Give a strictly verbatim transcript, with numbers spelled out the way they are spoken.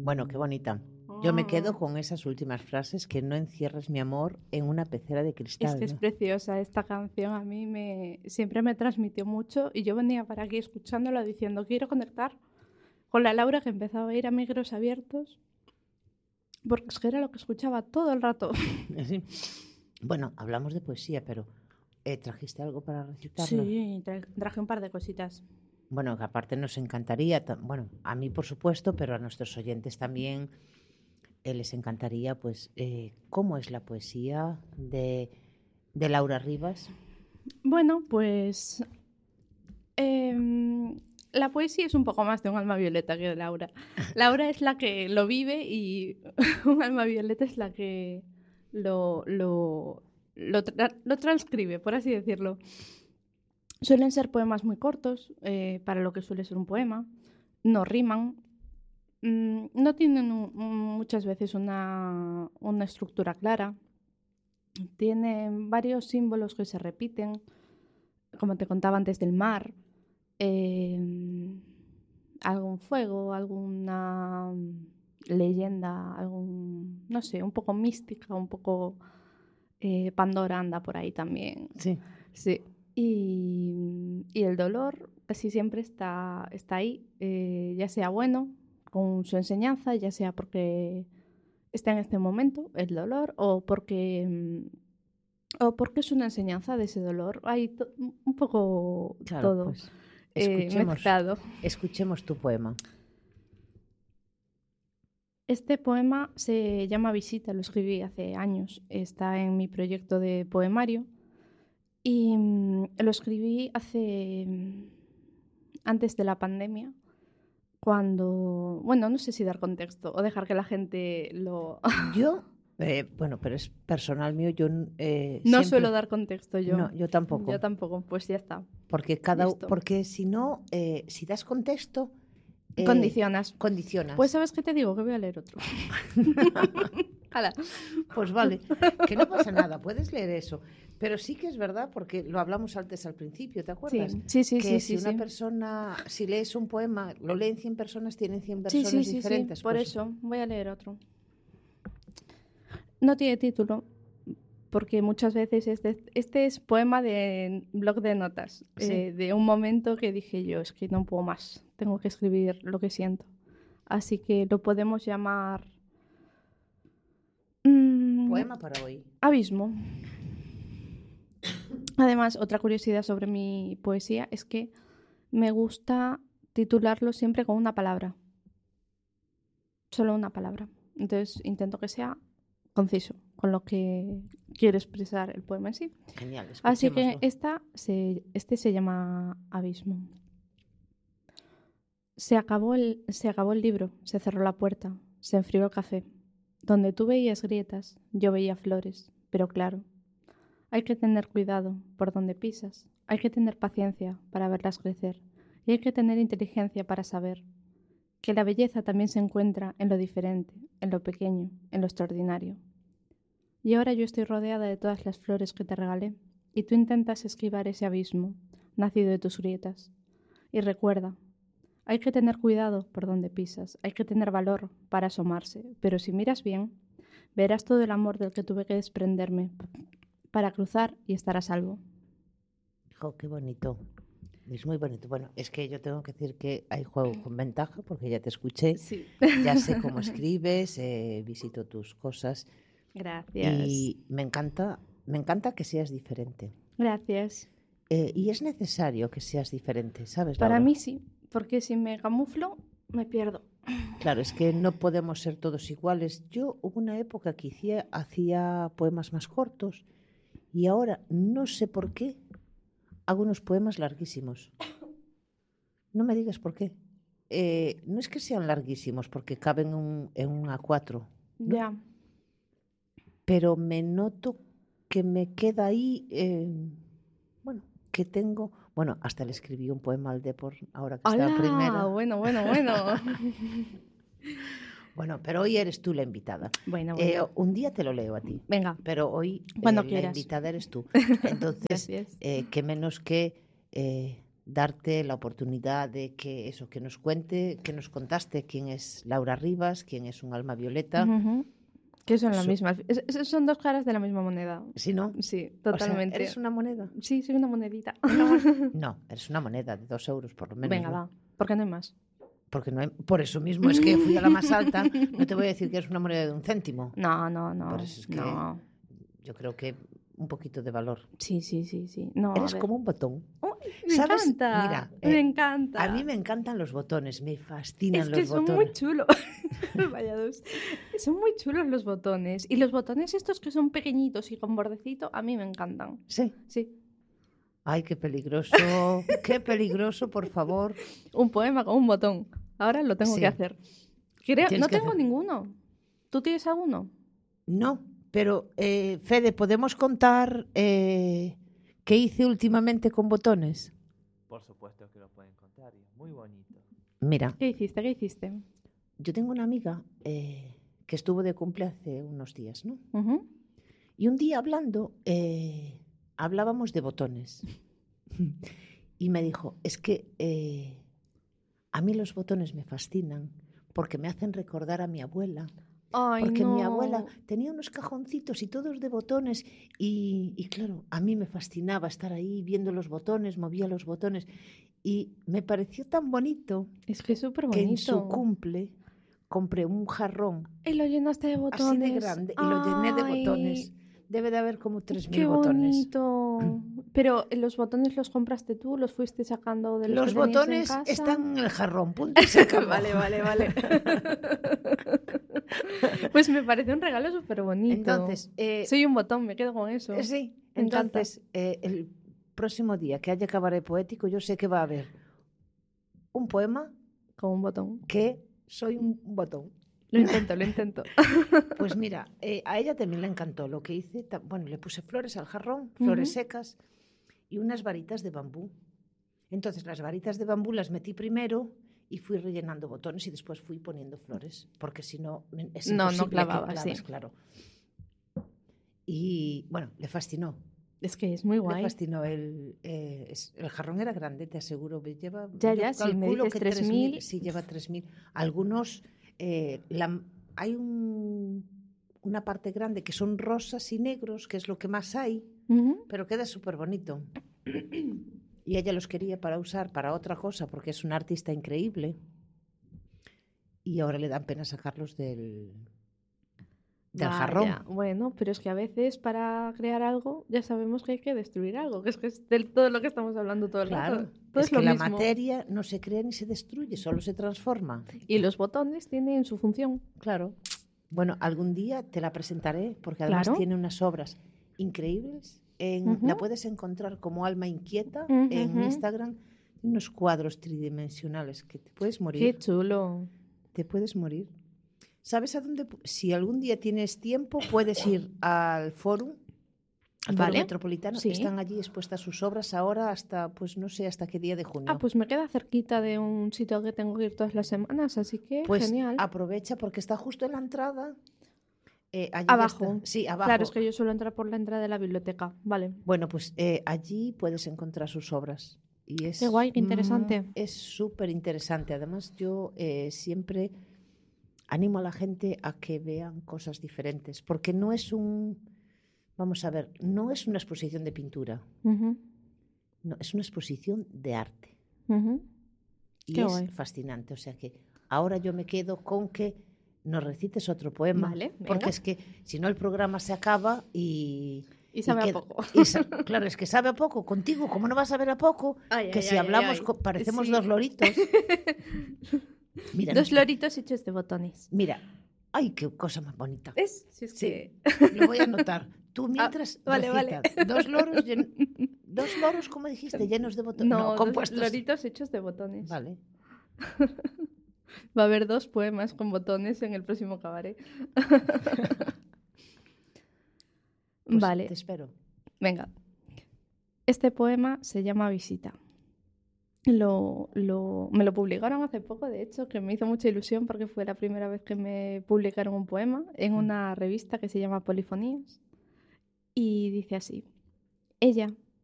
Bueno, qué bonita. Yo me quedo con esas últimas frases, que no encierres mi amor en una pecera de cristal. Es que es ¿no? preciosa esta canción, a mí me siempre me transmitió mucho y yo venía para aquí escuchándola diciendo quiero conectar con la Laura que empezaba a ir a micros abiertos porque es que era lo que escuchaba todo el rato. Sí. Bueno, hablamos de poesía, pero eh, ¿trajiste algo para recitarnos? Sí, tra- traje un par de cositas. Bueno, que aparte nos encantaría, ta- bueno, a mí por supuesto, pero a nuestros oyentes también eh, les encantaría, pues, eh, cómo es la poesía de, de Laura Rivas. Bueno, pues em, la poesía es un poco más de un alma violeta que de Laura. Laura es la que lo vive y un alma violeta es la que lo, lo, lo, tra- lo transcribe, por así decirlo. Suelen ser poemas muy cortos, eh, para lo que suele ser un poema. No riman. mm, no tienen un- un- muchas veces una, una estructura clara. Tienen varios símbolos que se repiten, como te contaba antes del mar. eh, algún fuego, alguna leyenda, algún, no sé, un poco mística, un poco eh, Pandora anda por ahí también. Sí. Sí. Y, y el dolor casi siempre está, está ahí, eh, ya sea bueno, con su enseñanza, ya sea porque está en este momento el dolor o porque, mm, o porque es una enseñanza de ese dolor. Hay to- un poco Claro, todo pues eh, escuchemos, mezclado. escuchemos tu poema. Este poema se llama Visita, lo escribí hace años, está en mi proyecto de poemario y mm, lo escribí hace mm, antes de la pandemia, cuando, bueno, no sé si dar contexto o dejar que la gente lo... Yo, eh, bueno, pero es personal mío, yo eh, No siempre... suelo dar contexto yo. No, yo tampoco. Yo tampoco, pues ya está. Porque cada, u- Listo. porque si no, eh, si das contexto, eh, Condicionas. condicionas. Pues ¿sabes qué te digo? Que voy a leer otro. Hala. Pues vale, que no pasa nada, puedes leer eso. Pero sí que es verdad, porque lo hablamos antes al principio, ¿te acuerdas? Sí, sí, sí, que sí, si sí, una sí. persona, si lees un poema, lo leen cien personas, tienen cien Sí, versiones sí, sí, sí, diferentes. por pues, eso voy a leer otro. No tiene título, porque muchas veces este, este es poema de blog de notas, Sí. eh, de un momento que dije yo, es que no puedo más, tengo que escribir lo que siento. Así que lo podemos llamar mm, Poema para hoy. Abismo. Además, otra curiosidad sobre mi poesía es que me gusta titularlo siempre con una palabra. Solo una palabra. Entonces intento que sea conciso con lo que quiere expresar el poema en sí. Genial, Así que escuchémoslo. esta se, este se llama Abismo. Se acabó, el, se acabó el libro, se cerró la puerta, se enfrió el café. Donde tú veías grietas, yo veía flores, pero claro, hay que tener cuidado por donde pisas, hay que tener paciencia para verlas crecer y hay que tener inteligencia para saber que la belleza también se encuentra en lo diferente, en lo pequeño, en lo extraordinario. Y ahora yo estoy rodeada de todas las flores que te regalé, y tú intentas esquivar ese abismo, nacido de tus grietas. Y recuerda, hay que tener cuidado por donde pisas, hay que tener valor para asomarse, pero si miras bien, verás todo el amor del que tuve que desprenderme para cruzar y estar a salvo. Jo, qué bonito. Es muy bonito. Bueno, es que yo tengo que decir que hay juego con ventaja porque ya te escuché, Sí. ya sé cómo escribes, eh, visito tus cosas Gracias. y me encanta, me encanta que seas diferente. Gracias. Eh, y es necesario que seas diferente, ¿sabes, Para Laura? mí sí, porque si me camuflo, me pierdo. Claro, es que no podemos ser todos iguales. Yo hubo una época que hacía, hacía poemas más cortos y ahora no sé por qué hago unos poemas larguísimos. No me digas por qué. Eh, no es que sean larguísimos porque caben en un, en un A cuatro, ¿no? Ya. Pero me noto que me queda ahí, eh, bueno, que tengo... Bueno, hasta le escribí un poema al Depor, ahora que está en ¡Hala! primera. Bueno, bueno, bueno. Bueno, pero hoy eres tú la invitada. Bueno, Eh, bueno. un día te lo leo a ti. Venga. Pero hoy Cuando eh, la quieras. invitada eres tú. Entonces, Gracias. eh, qué menos que eh, darte la oportunidad de que eso, que nos cuente, que nos contaste quién es Laura Rivas, quién es un alma violeta. Uh-huh. Que son la So- misma. Es- es- son dos caras de la misma moneda. ¿Sí, no? Sí, O sea, totalmente. ¿eres una moneda? Sí, soy una monedita. No, eres una moneda de dos euros por lo menos. Venga, ¿no? va. ¿Por qué no hay más? Porque no hay- por eso mismo es que fui a la más alta. No te voy a decir que es una moneda de un céntimo. No, no, no. Por eso es que no. yo creo que un poquito de valor. Sí, sí, sí, sí. No, a Eres ver. como un botón. Uy, me ¿Sabes? encanta. Mira, me eh, encanta. A mí me encantan los botones, me fascinan Es los que son botones. muy chulos. Vaya dos. Son muy chulos los botones. Y los botones estos que son pequeñitos y con bordecito, a mí me encantan. Sí. Sí. Ay, qué peligroso, qué peligroso, por favor. Un poema con un botón. Ahora lo tengo Sí. que hacer. Creo, Tienes no que tengo hacer- ninguno. ¿Tú tienes alguno? No, pero eh, Fede, ¿podemos contar eh, qué hice últimamente con botones? Por supuesto que lo pueden contar y es muy bonito. Mira, ¿Qué hiciste? ¿Qué hiciste? yo tengo una amiga eh, que estuvo de cumple hace unos días, ¿no? Ujú. Y un día hablando, eh, hablábamos de botones. Y me dijo, es que eh, a mí los botones me fascinan porque me hacen recordar a mi abuela. Ay, Porque no. mi abuela tenía unos cajoncitos y todos de botones y, y claro, a mí me fascinaba estar ahí viendo los botones, movía los botones y me pareció tan bonito Es que es súper que bonito. en su cumple compré un jarrón Y lo llenaste de botones. así de grande y lo llené de Ay, botones. Debe de haber como tres mil Qué botones. bonito. Pero eh, los botones los compraste tú, los fuiste sacando de los, Los que tenías botones en casa. están en el jarrón, punto y se acabó. Vale, vale, vale. Pues me parece un regalo súper bonito. Entonces, eh, Soy un botón, me quedo con eso. eh, sí, Me encanta. entonces eh, el próximo día que haya cabaret poético, yo sé que va a haber un poema Con un botón. que soy un botón. Lo intento, lo intento. Pues mira, eh, a ella también le encantó lo que hice. ta- Bueno, le puse flores al jarrón, flores Ujú. secas y unas varitas de bambú. Entonces las varitas de bambú las metí primero y fui rellenando botones y después fui poniendo flores, porque si no me- es No, no imposible clavaba, que claves, sí. claro. Y bueno, le fascinó. Es que es muy Le guay. fascinó. El, eh, es- el jarrón era grande, te aseguro. me Lleva, Ya, yo ya, si me calculo dices que tres mil. Sí, lleva tres mil. Algunos, eh, la- hay un- una parte grande que son rosas y negros, que es lo que más hay, Ujú. pero queda súper bonito. Y ella los quería para usar para otra cosa, porque es una artista increíble. Y ahora le dan pena sacarlos del, del Vaya, jarrón. Bueno, pero es que a veces para crear algo ya sabemos que hay que destruir algo, que es que es de todo lo que estamos hablando todo el Claro, rato. Todo es es que lo la mismo. materia no se crea ni se destruye, solo se transforma. Y los botones tienen su función. Claro. Bueno, algún día te la presentaré porque además Claro. tiene unas obras increíbles. En- Ujú. La puedes encontrar como Alma Inquieta Ujú, en ujú. Instagram. Tiene unos cuadros tridimensionales que te puedes morir. Qué chulo. Te puedes morir. ¿Sabes a dónde? pu- Si algún día tienes tiempo, puedes ir al Fórum, al Fórum Vale. Metropolitano. Sí. Están allí expuestas sus obras ahora hasta, pues no sé, hasta qué día de junio. Ah, pues me queda cerquita de un sitio al que tengo que ir todas las semanas, así que Pues genial. aprovecha porque está justo en la entrada. Eh, allí Abajo. está. Sí, abajo. Claro, es que yo suelo entrar por la entrada de la biblioteca. Vale. Bueno, pues eh, allí puedes encontrar sus obras. Y es, Qué guay, qué interesante. mm, es súper interesante. Además, yo eh, siempre animo a la gente a que vean cosas diferentes, porque no es un, vamos a ver, no es una exposición de pintura, Ujú, no, es una exposición de arte. ujú. Y Qué es guay. fascinante. O sea que ahora yo me quedo con que nos recites otro poema, Vale, venga. porque es que si no el programa se acaba y... Y sabe a queda- poco. y sa- claro, es que sabe a poco. Contigo, ¿cómo no vas a ver a poco? Ay, que ay, si ay, hablamos, ay, co- parecemos sí. dos loritos. Mira, Dos no- loritos hechos de botones. mira, ay, qué cosa más bonita. ¿Es? Si es Sí. que... Lo voy a anotar. Tú mientras Ah, vale, vale. recitas. Dos loros, llen- dos loros, como dijiste, llenos de botones. No, No, dos compuestos. loritos hechos de botones. Vale. Va a haber dos poemas con botones en el próximo cabaret. Pues Vale, Te espero. venga. Este poema se llama Visita. Lo, lo- me lo publicaron hace poco, de hecho, que me hizo mucha ilusión porque fue la primera vez que me publicaron un poema en una revista que se llama Polifonías. Y dice así: Ella